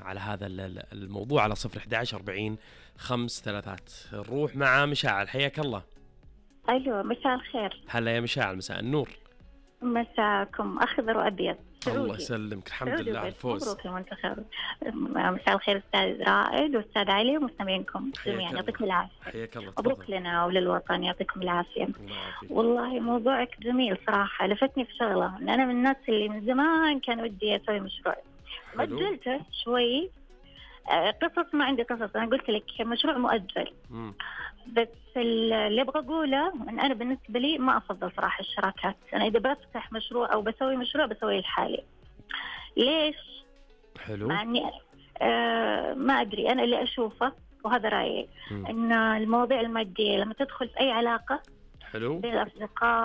على هذا الموضوع على 011-40-533. نروح مع مشاعل. حياك الله. أيوة، مساء الخير. هلا يا مشاعل، مساء النور. مساكم أخضر وأبيض سعودي. الله يسلمك، الحمد لله على الفوز. مبروك المنتخب. مساء الخير أستاذ رائد وأستاذ علي ومستمعينكم جميعا، يعطيكم العافية. حياك الله. مبروك لنا وللوطن، يعطيكم العافية. والله موضوعك جميل صراحة، لفتني في شغلة، أنا من الناس اللي من زمان كان ودي أسوي مشروع، مأجلته شوي. قصص ما عندي قصص، أنا قلت لك مشروع مؤجل. بس اللي أبغى أقوله إن أنا بالنسبة لي ما أفضل صراحة الشراكات. أنا إذا بفتح مشروع أو بسوي مشروع بسويه لحالي. ليش؟ حلو. مع إني ما أدري، أنا اللي أشوفه وهذا رأيي إن المواضيع المادية لما تدخل في أي علاقة حلو بين الأصدقاء